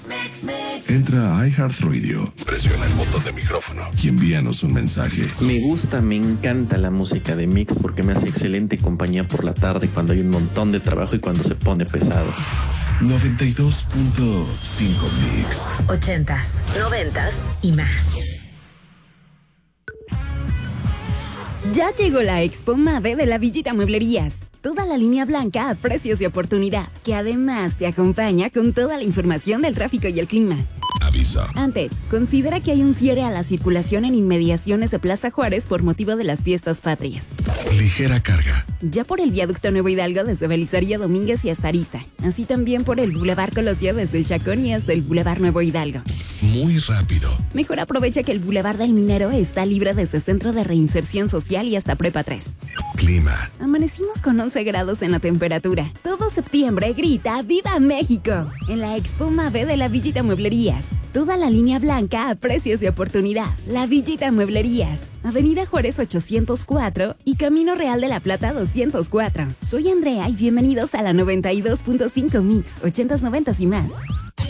Entra a iHeartRadio, presiona el botón de micrófono y envíanos un mensaje. Me gusta, me encanta la música de Mix porque me hace excelente compañía por la tarde cuando hay un montón de trabajo y cuando se pone pesado. 92.5 Mix. 80s, 90s y más. Ya llegó la Expo Mave de la Villita Mueblerías. Toda la línea blanca a precios y oportunidad, que además te acompaña con toda la información del tráfico y el clima. Avisa. Antes, considera que hay un cierre a la circulación en inmediaciones de Plaza Juárez por motivo de las fiestas patrias. Ligera carga. Ya por el viaducto Nuevo Hidalgo desde Belisario Domínguez y hasta Arista. Así también por el Boulevard Colosio desde el Chacón y hasta el Boulevard Nuevo Hidalgo. Muy rápido. Mejor aprovecha que el Boulevard del Minero está libre desde Centro de Reinserción Social y hasta Prepa 3. Clima. Amanecimos con 11 grados en la temperatura. Todo septiembre grita ¡Viva México! En la Expo Mave de la Villita Mueblerías. Toda la línea blanca a precios de oportunidad. La Villita Mueblerías. Avenida Juárez 804 y Camino Real de la Plata 204. Soy Andrea y bienvenidos a la 92.5 Mix, 80s, 90s y más.